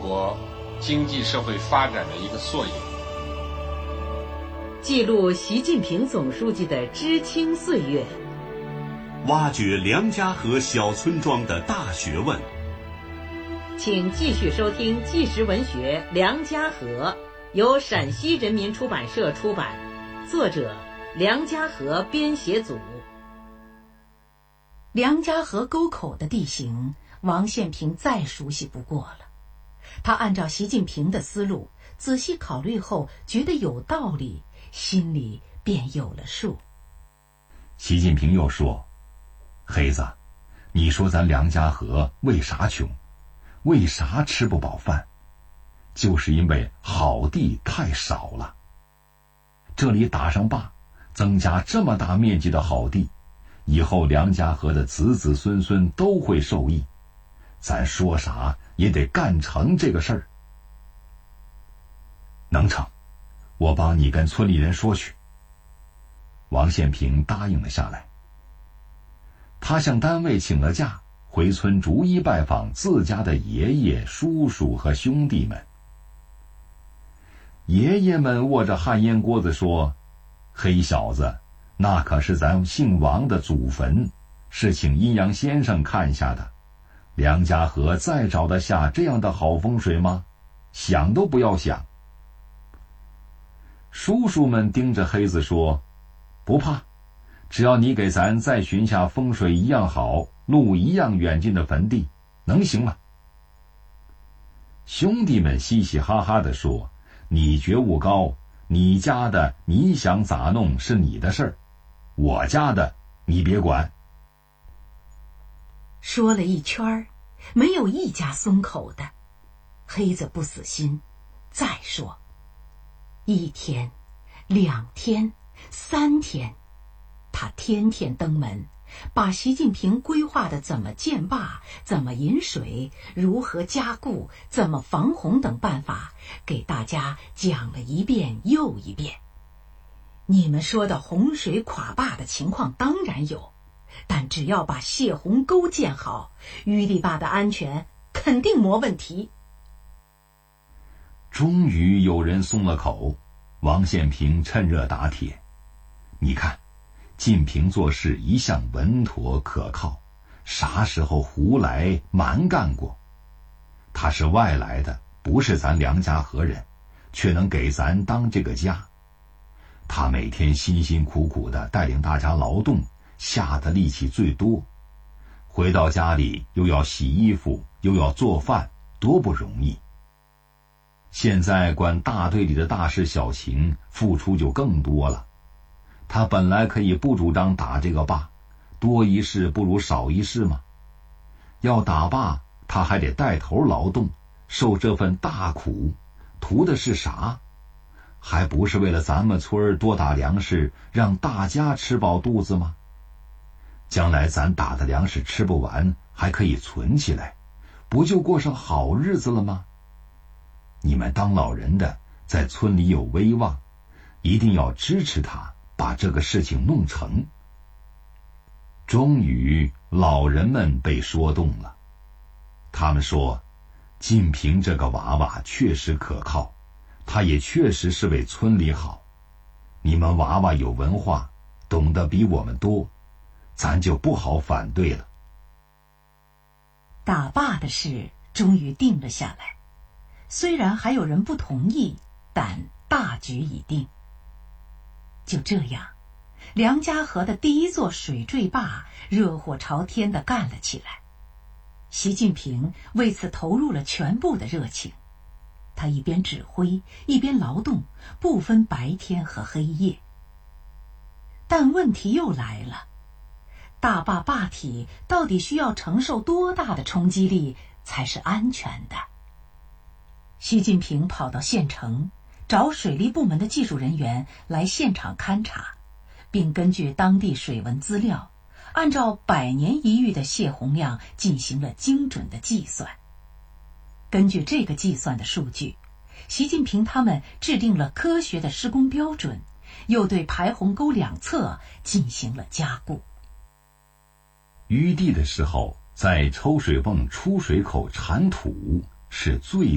国经济社会发展的一个缩影， 记录习近平总书记的知青岁月， 挖掘梁家河小村庄的大学问。 请继续收听纪实文学《梁家河》，由陕西人民出版社出版，作者梁家河编写组。 梁家河沟口的地形，王献平再熟悉不过了。他按照习近平的思路仔细考虑后，觉得有道理，心里便有了数。 习近平又说：“黑子，你说咱梁家河为啥穷？为啥吃不饱饭？就是因为好地太少了。这里打上坝，增加这么大面积的好地，以后梁家河的子子孙孙都会受益。咱说啥也得干成这个事儿。能成，我帮你跟村里人说去。”王献平答应了下来。他向单位请了假，回村逐一拜访自家的爷爷、叔叔和兄弟们。爷爷们握着旱烟锅子说：“黑小子，那可是咱姓王的祖坟，是请阴阳先生看下的。梁家河再找得下这样的好风水吗？想都不要想。”叔叔们盯着黑子说：“不怕，只要你给咱再寻下风水一样好、路一样远近的坟地，能行吗？”兄弟们嘻嘻哈哈地说：“你觉悟高，你家的你想咋弄是你的事儿，我家的你别管。” 说了一圈，没有一家松口的。黑子不死心，再说，1天、2天、3天，他天天登门，把习近平规划的怎么建坝、怎么引水、如何加固、怎么防洪等办法给大家讲了一遍又一遍。你们说的洪水垮坝的情况当然有，但只要把泄洪沟建好，余地坝的安全肯定没问题。 终于有人松了口，王献平趁热打铁：“你看，晋平做事一向稳妥可靠，啥时候胡来蛮干过？他是外来的，不是咱梁家河人，却能给咱当这个家。他每天辛辛苦苦地带领大家劳动，下的力气最多，回到家里又要洗衣服，又要做饭，多不容易。现在管大队里的大事小情，付出就更多了。他本来可以不主张打这个坝，多一事不如少一事嘛。要打坝，他还得带头劳动，受这份大苦，图的是啥？还不是为了咱们村儿多打粮食，让大家吃饱肚子吗？将来咱打的粮食吃不完，还可以存起来，不就过上好日子了吗？你们当老人的在村里有威望，一定要支持他把这个事情弄成。终于老人们被说动了，他们说：“晋平这个娃娃确实可靠，他也确实是为村里好。你们娃娃有文化，懂得比我们多，咱就不好反对了。” 打坝的事终于定了下来，虽然还有人不同意，但大局已定。就这样，梁家河的第一座水坠坝热火朝天地干了起来。习近平为此投入了全部的热情，他一边指挥，一边劳动，不分白天和黑夜。但问题又来了，大坝坝体到底需要承受多大的冲击力才是安全的？习近平跑到县城，找水利部门的技术人员来现场勘察，并根据当地水文资料，按照100年一遇的泄洪量进行了精准的计算。根据这个计算的数据，习近平他们制定了科学的施工标准，又对排洪沟两侧进行了加固。 淤地的时候，在抽水泵出水口铲土是最